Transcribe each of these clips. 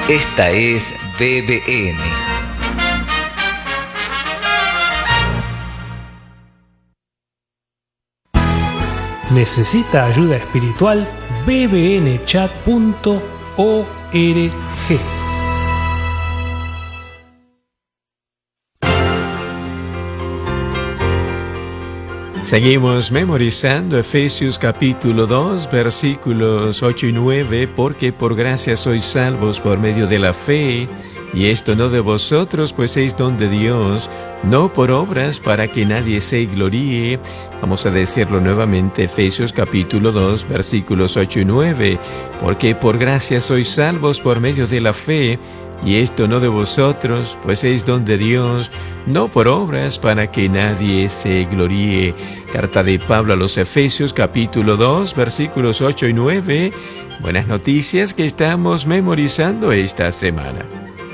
Esta es BBN. ¿Necesita ayuda espiritual? bbnchat.org. Seguimos memorizando Efesios capítulo 2, versículos 8 y 9, porque por gracia sois salvos por medio de la fe, y esto no de vosotros, pues es don de Dios, no por obras para que nadie se gloríe. Vamos a decirlo nuevamente, Efesios capítulo 2, versículos 8 y 9, porque por gracia sois salvos por medio de la fe, y esto no de vosotros, pues es don de Dios, no por obras para que nadie se gloríe. Carta de Pablo a los Efesios, capítulo 2, versículos 8 y 9. Buenas noticias que estamos memorizando esta semana.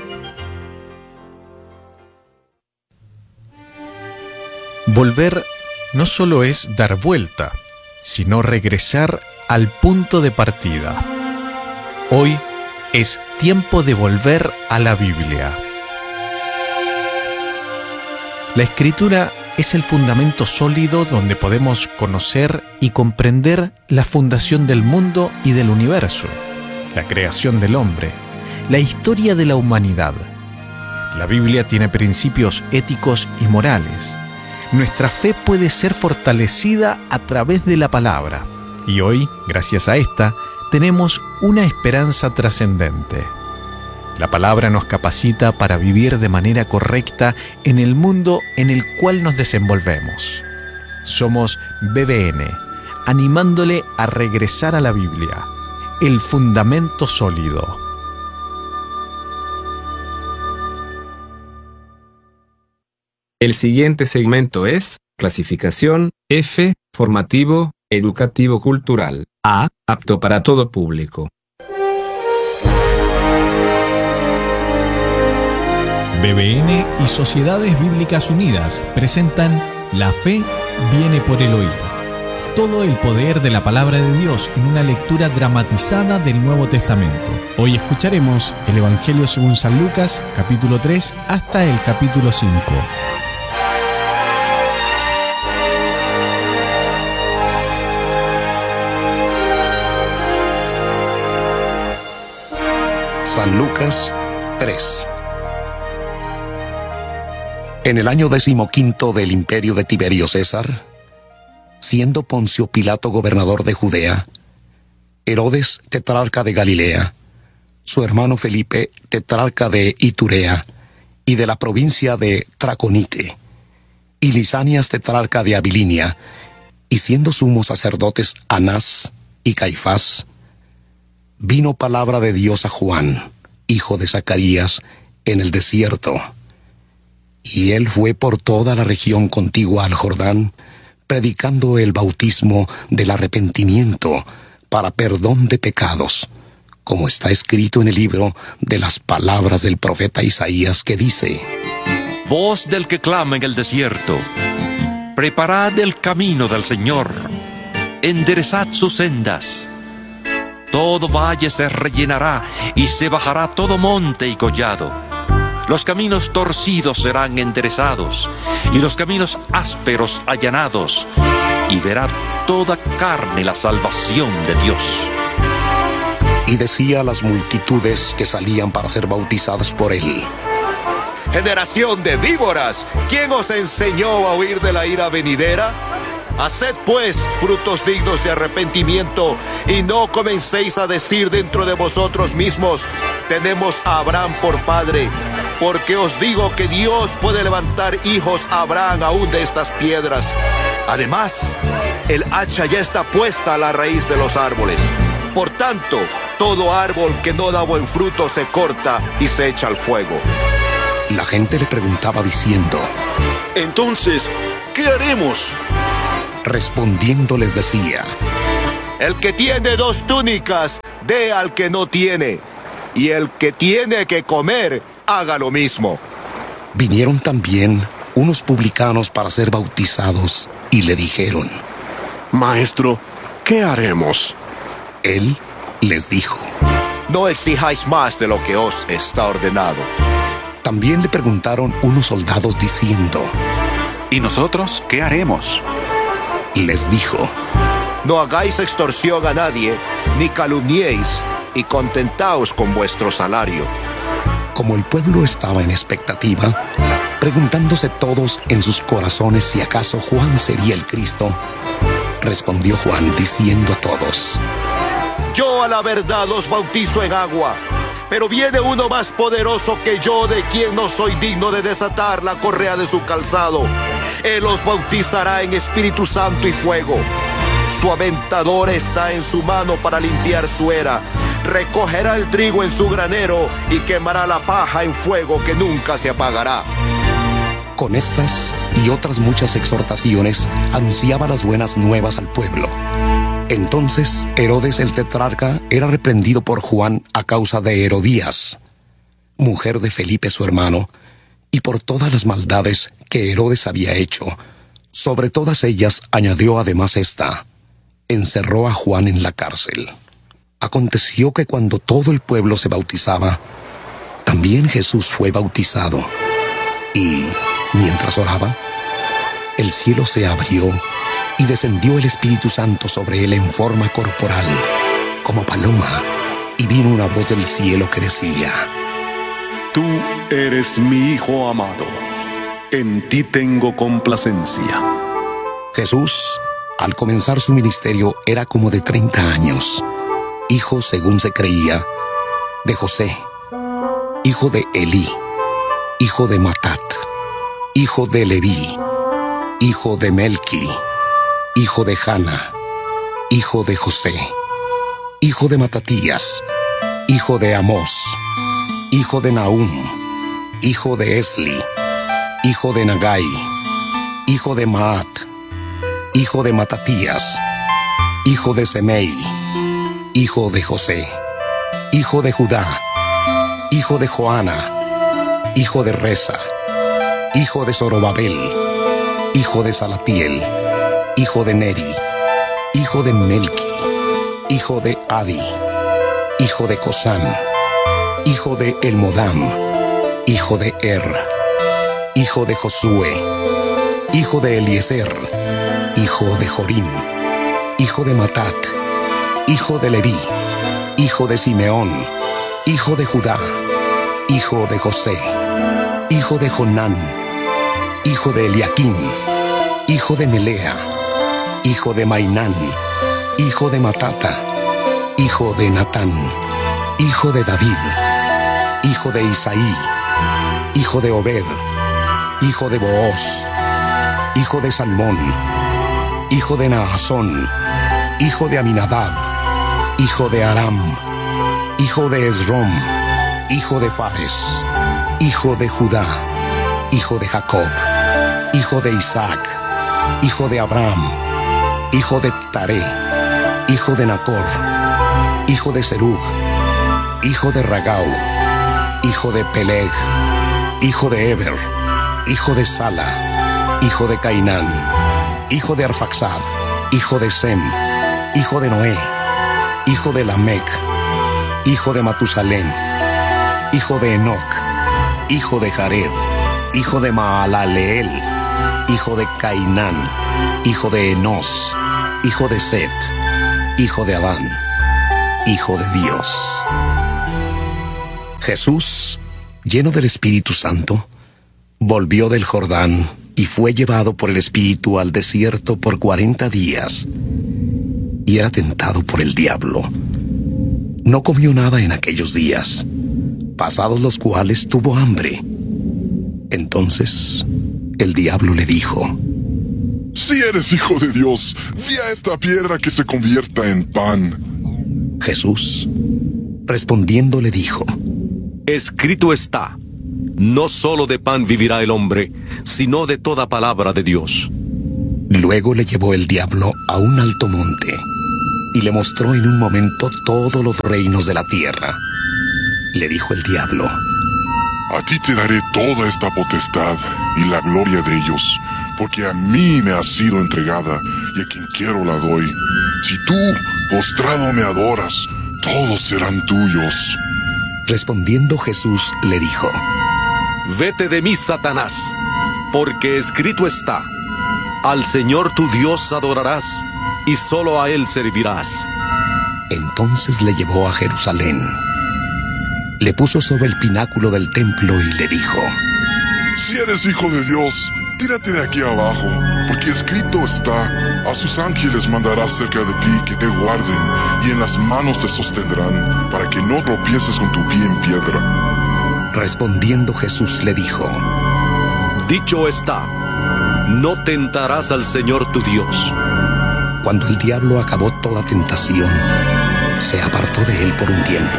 Volver no solo es dar vuelta, sino regresar al punto de partida. Hoy es tiempo de volver a la Biblia. La Escritura es el fundamento sólido donde podemos conocer y comprender la fundación del mundo y del universo, la creación del hombre, la historia de la humanidad. La Biblia tiene principios éticos y morales. Nuestra fe puede ser fortalecida a través de la palabra, y hoy, gracias a esta, tenemos una esperanza trascendente. La palabra nos capacita para vivir de manera correcta en el mundo en el cual nos desenvolvemos. Somos BBN, animándole a regresar a la Biblia, el fundamento sólido. El siguiente segmento es clasificación F, formativo, educativo cultural. A, apto para todo público. BBN y Sociedades Bíblicas Unidas presentan La fe viene por el oído. Todo el poder de la palabra de Dios en una lectura dramatizada del Nuevo Testamento. Hoy escucharemos el Evangelio según San Lucas, capítulo 3 hasta el capítulo 5. San Lucas 3. En el año 15 del imperio de Tiberio César, siendo Poncio Pilato gobernador de Judea, Herodes tetrarca de Galilea, su hermano Felipe tetrarca de Iturea y de la provincia de Traconite, y Lisanias tetrarca de Abilinia, y siendo sumos sacerdotes Anás y Caifás, vino palabra de Dios a Juan, hijo de Zacarías, en el desierto. Y él fue por toda la región contigua al Jordán, predicando el bautismo del arrepentimiento para perdón de pecados, como está escrito en el libro de las palabras del profeta Isaías, que dice: Voz del que clama en el desierto, preparad el camino del Señor, enderezad sus sendas. Todo valle se rellenará y se bajará todo monte y collado. Los caminos torcidos serán enderezados y los caminos ásperos allanados, y verá toda carne la salvación de Dios. Y decía a las multitudes que salían para ser bautizadas por él: Generación de víboras, ¿quién os enseñó a huir de la ira venidera? Haced pues frutos dignos de arrepentimiento, y no comencéis a decir dentro de vosotros mismos: tenemos a Abraham por padre, porque os digo que Dios puede levantar hijos a Abraham aún de estas piedras. Además, el hacha ya está puesta a la raíz de los árboles. Por tanto, todo árbol que no da buen fruto se corta y se echa al fuego. La gente le preguntaba diciendo: Entonces, ¿qué haremos? Respondiendo les decía: El que tiene 2 túnicas, dé al que no tiene, y el que tiene que comer, haga lo mismo. Vinieron también unos publicanos para ser bautizados y le dijeron: Maestro, ¿qué haremos? Él les dijo: no exijáis más de lo que os está ordenado. También le preguntaron unos soldados diciendo: ¿Y nosotros qué haremos? y les dijo: No hagáis extorsión a nadie, ni calumniéis, y contentaos con vuestro salario. Como el pueblo estaba en expectativa, preguntándose todos en sus corazones si acaso Juan sería el Cristo, respondió Juan diciendo a todos: Yo a la verdad os bautizo en agua, pero viene uno más poderoso que yo, de quien no soy digno de desatar la correa de su calzado. Él os bautizará en Espíritu Santo y fuego. Su aventador está en su mano para limpiar su era. Recogerá el trigo en su granero y quemará la paja en fuego que nunca se apagará. Con estas y otras muchas exhortaciones anunciaba las buenas nuevas al pueblo. Entonces Herodes el tetrarca era reprendido por Juan a causa de Herodías, mujer de Felipe su hermano, y por todas las maldades que Herodes había hecho. Sobre todas ellas añadió además esta: encerró a Juan en la cárcel. Aconteció que cuando todo el pueblo se bautizaba, también Jesús fue bautizado. Y, mientras oraba, el cielo se abrió y descendió el Espíritu Santo sobre él en forma corporal, como paloma, y vino una voz del cielo que decía: Tú eres mi Hijo amado, en ti tengo complacencia. Jesús, al comenzar su ministerio, era como de 30 años, hijo, según se creía, de José, hijo de Elí, hijo de Matat, hijo de Leví, hijo de Melqui, hijo de Jana, hijo de José, hijo de Matatías, hijo de Amós, hijo de Nahum, hijo de Esli, hijo de Nagai, hijo de Maat, hijo de Matatías, hijo de Semei, hijo de José, hijo de Judá, hijo de Joana, hijo de Resa, hijo de Zorobabel, hijo de Salatiel, hijo de Neri, hijo de Melqui, hijo de Adi, hijo de Cosán, hijo de Elmodam, hijo de hijo de Josué, hijo de Eliezer, hijo de Jorim, hijo de Matat, hijo de Leví, hijo de Simeón, hijo de Judá, hijo de José, hijo de Jonán, hijo de Eliaquim, hijo de Melea, hijo de Mainán, hijo de Matata, hijo de Natán, hijo de David, hijo de Isaí, hijo de Obed, hijo de Booz, hijo de Salmón, hijo de Naasón, hijo de Aminadab, hijo de Aram, hijo de Esrom, hijo de Fares, hijo de Judá, hijo de Jacob, hijo de Isaac, hijo de Abraham, hijo de Taré, hijo de Nacor, hijo de Serug, hijo de Ragau, hijo de Peleg, hijo de Eber, hijo de Sala, hijo de Cainán, hijo de Arfaxad, hijo de Sem, hijo de Noé, hijo de Lamec, hijo de Matusalén, hijo de Enoc, hijo de Jared, hijo de Maalaleel, hijo de Cainán, hijo de Enos, hijo de Set, hijo de Adán, hijo de Dios. Jesús, lleno del Espíritu Santo, volvió del Jordán y fue llevado por el Espíritu al desierto por 40 días, y era tentado por el diablo. No comió nada en aquellos días, pasados los cuales tuvo hambre. Entonces el diablo le dijo: Si eres hijo de Dios, di a esta piedra que se convierta en pan. Jesús, respondiendo, le dijo: Escrito está: no solo de pan vivirá el hombre, sino de toda palabra de Dios. Luego le llevó el diablo a un alto monte y le mostró en un momento todos los reinos de la tierra. Le dijo el diablo: A ti te daré toda esta potestad y la gloria de ellos, porque a mí me ha sido entregada y a quien quiero la doy. Si tú, postrado, me adoras, todos serán tuyos. Respondiendo Jesús le dijo: Vete de mí, Satanás, porque escrito está: al Señor tu Dios adorarás, y solo a Él servirás. Entonces le llevó a Jerusalén. Le puso sobre el pináculo del templo y le dijo: Si eres hijo de Dios, tírate de aquí abajo, porque escrito está: a sus ángeles mandará cerca de ti que te guarden, y en las manos te sostendrán, para que no tropieces con tu pie en piedra. Respondiendo Jesús le dijo: Dicho está: no tentarás al Señor tu Dios. Cuando el diablo acabó toda tentación, se apartó de él por un tiempo.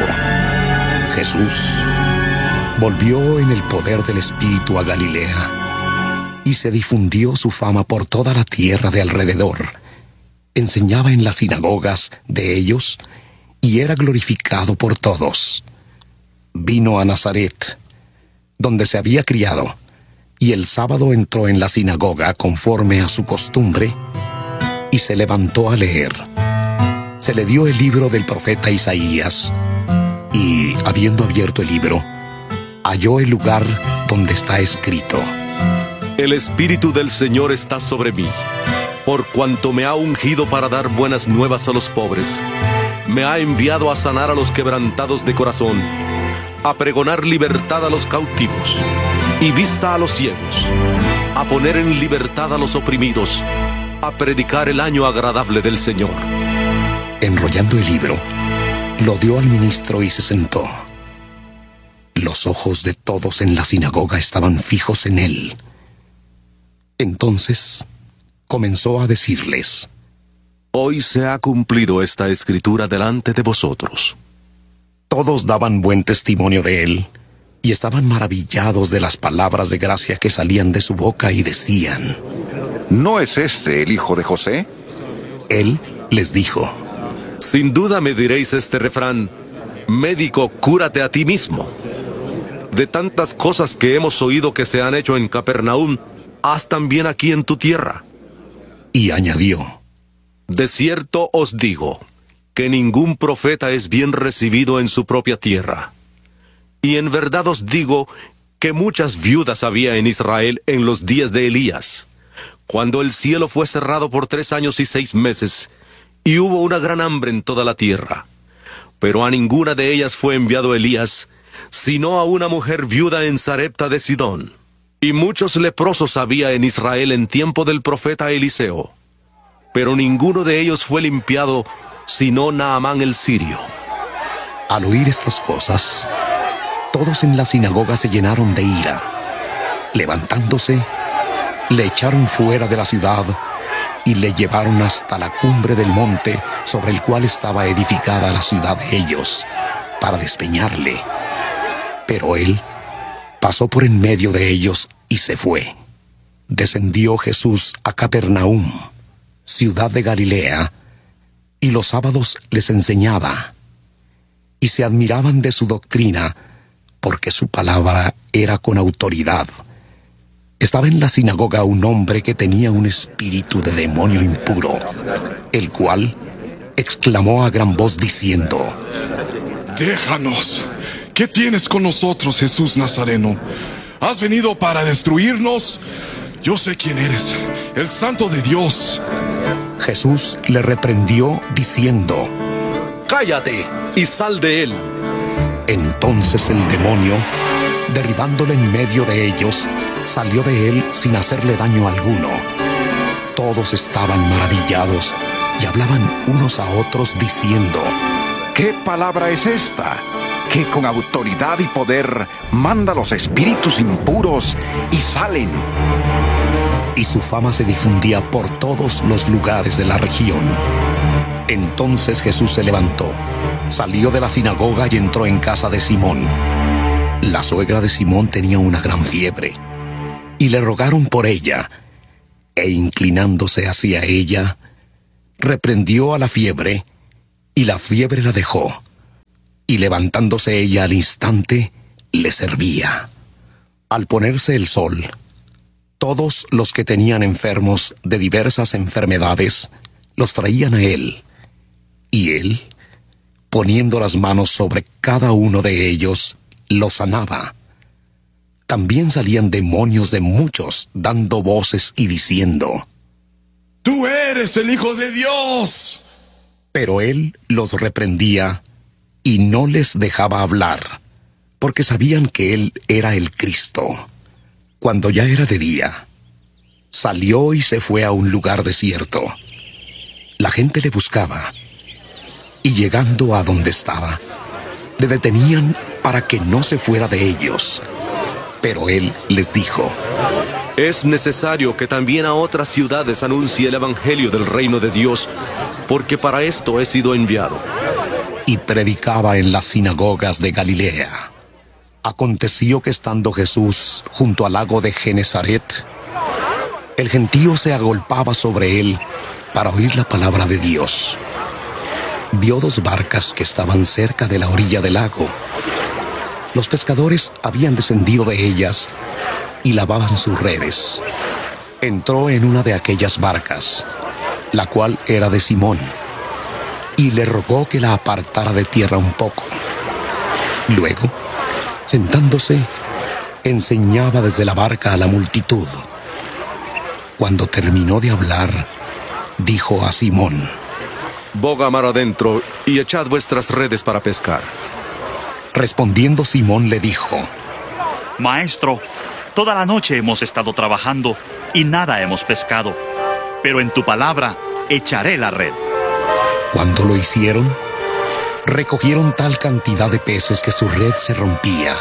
Jesús volvió en el poder del Espíritu a Galilea, y se difundió su fama por toda la tierra de alrededor. Enseñaba en las sinagogas de ellos, y era glorificado por todos. Vino a Nazaret, donde se había criado, y el sábado entró en la sinagoga conforme a su costumbre, y se levantó a leer. Se le dio el libro del profeta Isaías, y, habiendo abierto el libro, halló el lugar donde está escrito: El Espíritu del Señor está sobre mí, por cuanto me ha ungido para dar buenas nuevas a los pobres. Me ha enviado a sanar a los quebrantados de corazón, a pregonar libertad a los cautivos, y vista a los ciegos, a poner en libertad a los oprimidos, a predicar el año agradable del Señor. Enrollando el libro, lo dio al ministro y se sentó. Los ojos de todos en la sinagoga estaban fijos en él. Entonces comenzó a decirles: Hoy se ha cumplido esta escritura delante de vosotros. Todos daban buen testimonio de él, y estaban maravillados de las palabras de gracia que salían de su boca, y decían: ¿No es este el hijo de José? Él les dijo: Sin duda me diréis este refrán: médico, cúrate a ti mismo. De tantas cosas que hemos oído que se han hecho en Capernaum, haz también aquí en tu tierra. Y añadió: De cierto os digo, que ningún profeta es bien recibido en su propia tierra. Y en verdad os digo que muchas viudas había en Israel en los días de Elías, cuando el cielo fue cerrado por 3 años y 6 meses, y hubo una gran hambre en toda la tierra. Pero a ninguna de ellas fue enviado Elías, sino a una mujer viuda en Sarepta de Sidón. Y muchos leprosos había en Israel en tiempo del profeta Eliseo. Pero ninguno de ellos fue limpiado, sino Naamán el sirio. Al oír estas cosas, todos en la sinagoga se llenaron de ira. Levantándose, le echaron fuera de la ciudad y le llevaron hasta la cumbre del monte sobre el cual estaba edificada la ciudad de ellos, para despeñarle. Pero él pasó por en medio de ellos y se fue. Descendió Jesús a Capernaum, ciudad de Galilea, y los sábados les enseñaba. Y se admiraban de su doctrina, porque su palabra era con autoridad. Estaba en la sinagoga un hombre que tenía un espíritu de demonio impuro, el cual exclamó a gran voz diciendo: Déjanos. ¿Qué tienes con nosotros, Jesús Nazareno? ¿Has venido para destruirnos? Yo sé quién eres, el Santo de Dios. Jesús le reprendió diciendo: Cállate y sal de él. Entonces el demonio, derribándole en medio de ellos, salió de él sin hacerle daño alguno. Todos estaban maravillados y hablaban unos a otros diciendo: ¿Qué palabra es esta? Que con autoridad y poder manda los espíritus impuros y salen. Y su fama se difundía por todos los lugares de la región. Entonces Jesús se levantó, salió de la sinagoga y entró en casa de Simón. La suegra de Simón tenía una gran fiebre, y le rogaron por ella, e inclinándose hacia ella, reprendió a la fiebre, y la fiebre la dejó. Y levantándose ella al instante, le servía. Al ponerse el sol, todos los que tenían enfermos de diversas enfermedades los traían a él, y él poniendo las manos sobre cada uno de ellos, los sanaba. También salían demonios de muchos, dando voces y diciendo: ¡Tú eres el Hijo de Dios! Pero él los reprendía y no les dejaba hablar, porque sabían que él era el Cristo. Cuando ya era de día, salió y se fue a un lugar desierto. La gente le buscaba, y llegando a donde estaba, le detenían para que no se fuera de ellos. Pero él les dijo: Es necesario que también a otras ciudades anuncie el evangelio del reino de Dios, porque para esto he sido enviado. Y predicaba en las sinagogas de Galilea. Aconteció que estando Jesús junto al lago de Genesaret, el gentío se agolpaba sobre él para oír la palabra de Dios. Vio 2 barcas que estaban cerca de la orilla del lago. Los pescadores habían descendido de ellas y lavaban sus redes. Entró en una de aquellas barcas, la cual era de Simón, y le rogó que la apartara de tierra un poco. Luego, sentándose, enseñaba desde la barca a la multitud. Cuando terminó de hablar, dijo a Simón: Boga mar adentro y echad vuestras redes para pescar. Respondiendo Simón le dijo: Maestro, toda la noche hemos estado trabajando y nada hemos pescado, pero en tu palabra echaré la red. Cuando lo hicieron, recogieron tal cantidad de peces que su red se rompía.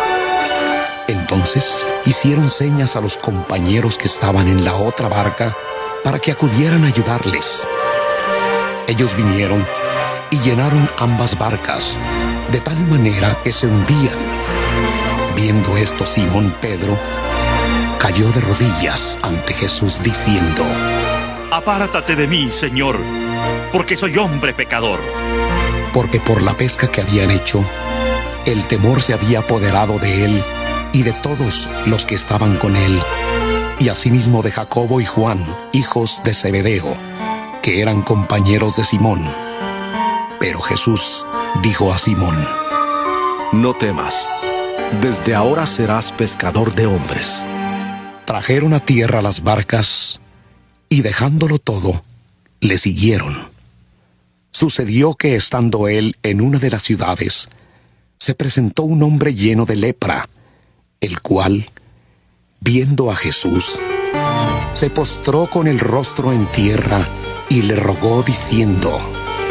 Entonces hicieron señas a los compañeros que estaban en la otra barca para que acudieran a ayudarles. Ellos vinieron y llenaron ambas barcas, de tal manera que se hundían. Viendo esto, Simón Pedro cayó de rodillas ante Jesús diciendo: Apártate de mí, Señor, porque soy hombre pecador. Porque por la pesca que habían hecho, el temor se había apoderado de él y de todos los que estaban con él, y asimismo de Jacobo y Juan, hijos de Zebedeo, que eran compañeros de Simón. Pero Jesús dijo a Simón: No temas, desde ahora serás pescador de hombres. Trajeron a tierra las barcas, y dejándolo todo, le siguieron. Sucedió que estando él en una de las ciudades, se presentó un hombre lleno de lepra, el cual, viendo a Jesús, se postró con el rostro en tierra y le rogó diciendo: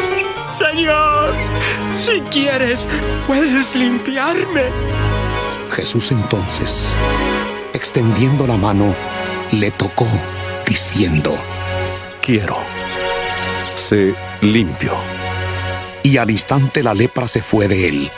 Señor, si quieres, puedes limpiarme. Jesús entonces, extendiendo la mano, le tocó, diciendo: Quiero, sé limpio. Y al instante la lepra se fue de él.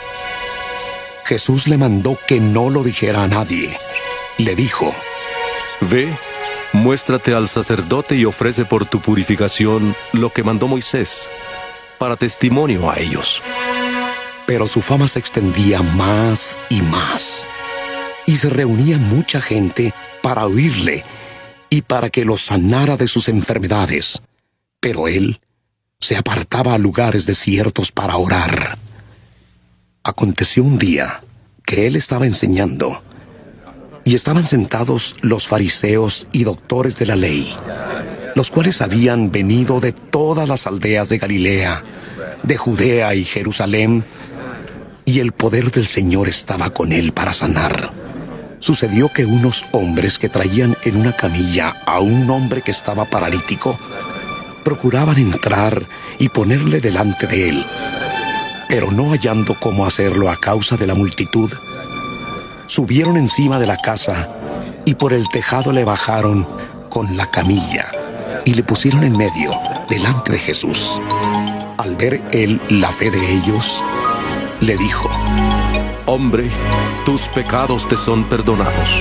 Jesús le mandó que no lo dijera a nadie. Le dijo: Ve, muéstrate al sacerdote y ofrece por tu purificación lo que mandó Moisés, para testimonio a ellos. Pero su fama se extendía más y más, y se reunía mucha gente para oírle y para que los sanara de sus enfermedades. Pero él se apartaba a lugares desiertos para orar. Aconteció un día que él estaba enseñando, y estaban sentados los fariseos y doctores de la ley, los cuales habían venido de todas las aldeas de Galilea, de Judea y Jerusalén, y el poder del Señor estaba con él para sanar. Sucedió que unos hombres que traían en una camilla a un hombre que estaba paralítico, procuraban entrar y ponerle delante de él, pero no hallando cómo hacerlo a causa de la multitud, subieron encima de la casa y por el tejado le bajaron con la camilla y le pusieron en medio, delante de Jesús. Al ver él la fe de ellos, le dijo: Hombre, tus pecados te son perdonados.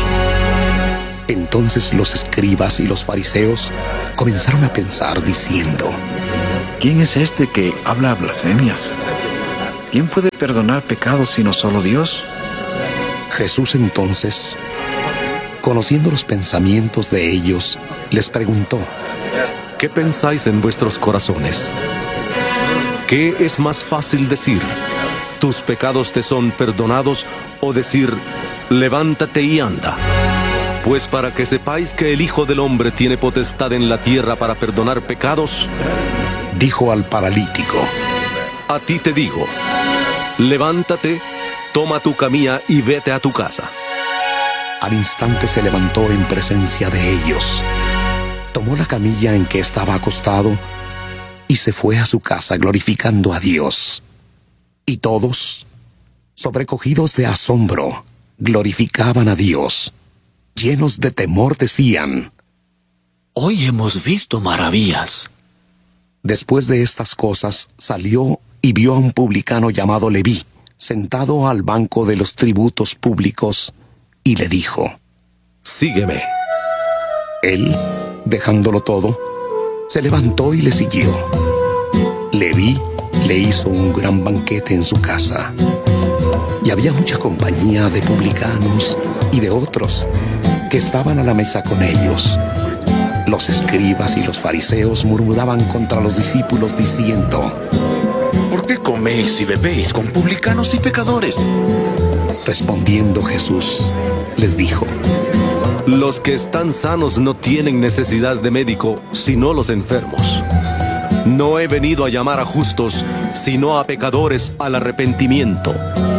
Entonces los escribas y los fariseos comenzaron a pensar diciendo: ¿Quién es este que habla blasfemias? ¿Quién puede perdonar pecados sino solo Dios? Jesús entonces, conociendo los pensamientos de ellos, les preguntó: ¿Qué pensáis en vuestros corazones? ¿qué es más fácil decir? ¿Tus pecados te son perdonados? O decir, levántate y anda. Pues para que sepáis que el Hijo del Hombre tiene potestad en la tierra para perdonar pecados, dijo al paralítico, a ti te digo, levántate, toma tu camilla y vete a tu casa. Al instante se levantó en presencia de ellos, tomó la camilla en que estaba acostado y se fue a su casa glorificando a Dios. Y todos, sobrecogidos de asombro, glorificaban a Dios. Llenos de temor decían, hoy hemos visto maravillas. Después de estas cosas salió y vio a un publicano llamado Leví, sentado al banco de los tributos públicos, y le dijo, sígueme. Él, dejándolo todo, se levantó y le siguió. Leví le hizo un gran banquete en su casa, y había mucha compañía de publicanos y de otros que estaban a la mesa con ellos. Los escribas y los fariseos murmuraban contra los discípulos diciendo, ¿por qué coméis y bebéis con publicanos y pecadores? Respondiendo Jesús, les dijo, los que están sanos no tienen necesidad de médico, sino los enfermos. No he venido a llamar a justos, sino a pecadores al arrepentimiento.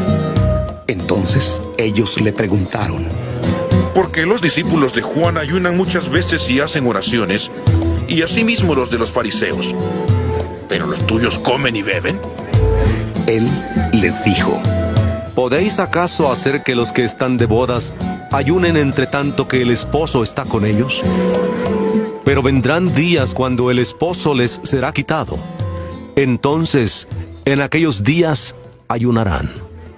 Entonces ellos le preguntaron, ¿por qué los discípulos de Juan ayunan muchas veces y hacen oraciones, y asimismo los de los fariseos, pero los tuyos comen y beben? Él les dijo, ¿podéis acaso hacer que los que están de bodas ayunen entre tanto que el esposo está con ellos? Pero vendrán días cuando el esposo les será quitado. Entonces, en aquellos días ayunarán.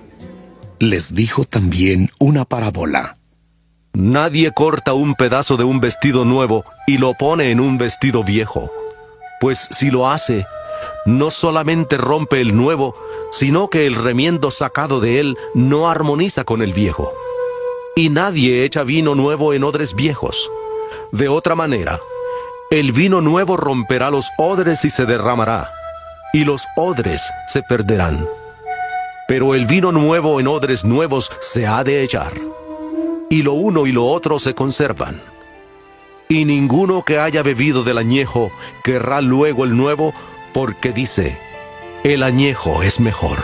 Les dijo también una parábola. Nadie corta un pedazo de un vestido nuevo y lo pone en un vestido viejo. Pues si lo hace, no solamente rompe el nuevo, sino que el remiendo sacado de él no armoniza con el viejo. Y nadie echa vino nuevo en odres viejos. De otra manera, el vino nuevo romperá los odres y se derramará, y los odres se perderán. Pero el vino nuevo en odres nuevos se ha de echar, y lo uno y lo otro se conservan. Y ninguno que haya bebido del añejo querrá luego el nuevo, porque dice, el añejo es mejor.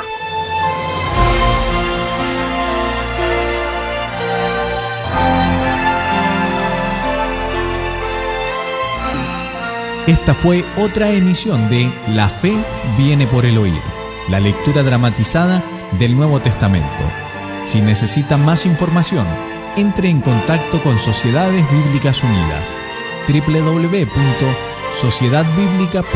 Esta fue otra emisión de La Fe viene por el oír, la lectura dramatizada del Nuevo Testamento. Si necesita más información, entre en contacto con Sociedades Bíblicas Unidas, www.sociedadbiblica.org.